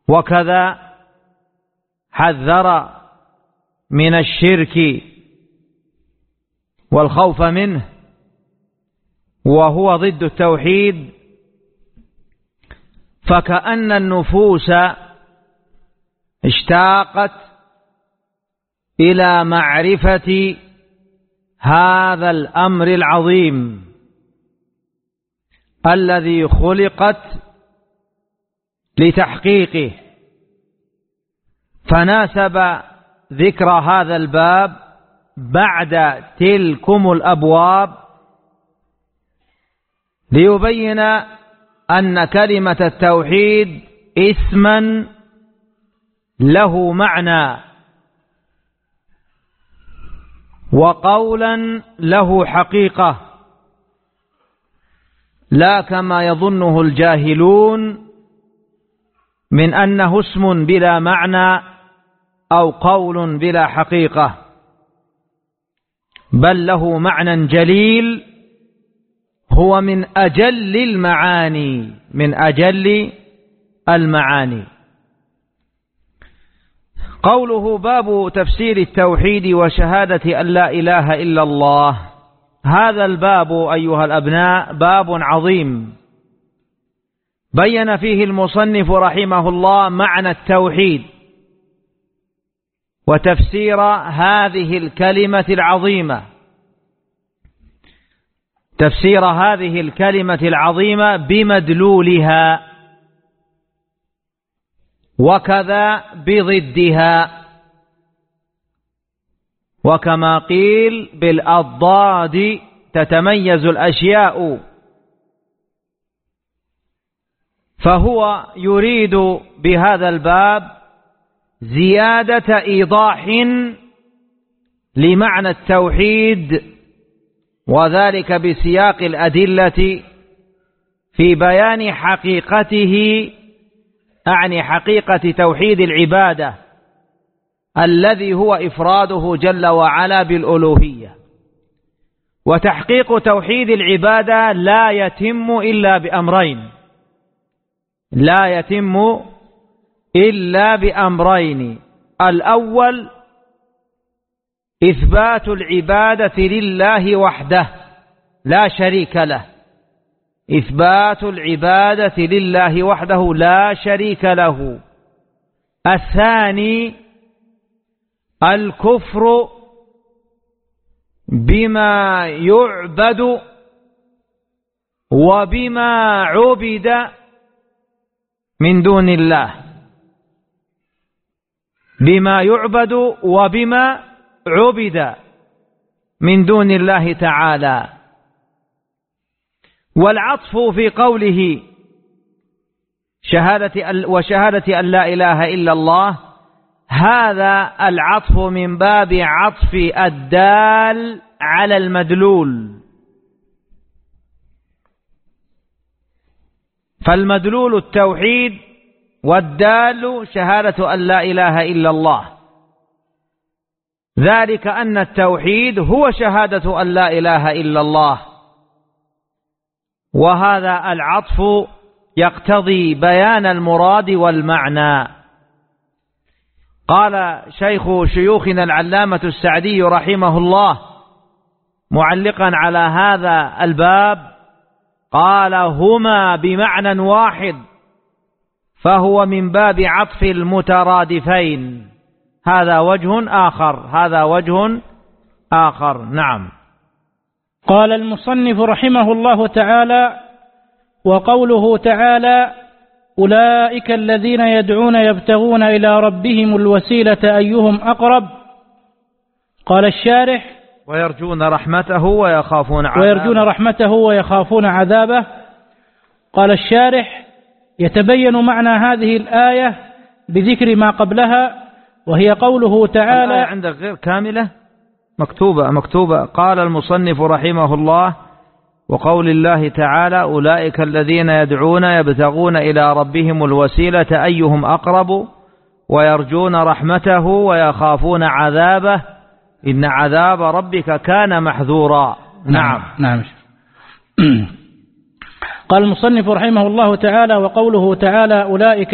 وكذا حذر من الشرك والخوف منه، وهو ضد التوحيد. فكأن النفوس اشتاقت إلى معرفة هذا الأمر العظيم الذي خلقت لتحقيقه، فناسب ذكر هذا الباب بعد تلكم الأبواب ليبين أن كلمة التوحيد اسما له معنى، وقولا له حقيقة، لا كما يظنه الجاهلون من أنه اسم بلا معنى أو قول بلا حقيقة، بل له معنى جليل، هو من أجل المعاني، من أجل المعاني. قوله باب تفسير التوحيد وشهادة أن لا إله إلا الله، هذا الباب أيها الأبناء باب عظيم بين فيه المصنف رحمه الله معنى التوحيد وتفسير هذه الكلمة العظيمة، تفسير هذه الكلمة العظيمة بمدلولها، وكذا بضدها، وكما قيل بالأضداد تتميز الأشياء. فهو يريد بهذا الباب زيادة إيضاح لمعنى التوحيد، وذلك بسياق الأدلة في بيان حقيقته، أعني حقيقة توحيد العبادة الذي هو إفراده جل وعلا بالألوهية. وتحقيق توحيد العبادة لا يتم إلا بأمرين، لا يتم إلا بأمرين: الأول إثبات العبادة لله وحده لا شريك له، إثبات العبادة لله وحده لا شريك له. الثاني الكفر بما يعبد وبما عبد من دون الله، بما يعبد وبما عبد من دون الله تعالى. والعطف في قوله وشهادة أن لا إله إلا الله، هذا العطف من باب عطف الدال على المدلول، فالمدلول التوحيد والدال شهادة أن لا إله إلا الله، ذلك أن التوحيد هو شهادة أن لا إله إلا الله. وهذا العطف يقتضي بيان المراد والمعنى. قال شيخ شيوخنا العلامة السعدي رحمه الله معلقا على هذا الباب، قال: هما بمعنى واحد، فهو من باب عطف المترادفين. هذا وجه آخر، هذا وجه آخر. نعم. قال المصنف رحمه الله تعالى: وقوله تعالى: أولئك الذين يدعون يبتغون إلى ربهم الوسيلة أيهم أقرب. قال الشارح: ويرجون رحمته ويخافون عذابه. ويرجون رحمته ويخافون عذابه. قال الشارح: يتبين معنى هذه الآية بذكر ما قبلها، وهي قوله تعالى. الآية عندك غير كاملة، مكتوبة. قال المصنف رحمه الله: وقول الله تعالى: أولئك الذين يدعون يبتغون إلى ربهم الوسيلة أيهم أقرب ويرجون رحمته ويخافون عذابه إن عذاب ربك كان محذورا. نعم. قال المصنف رحمه الله تعالى: وقوله تعالى: أولئك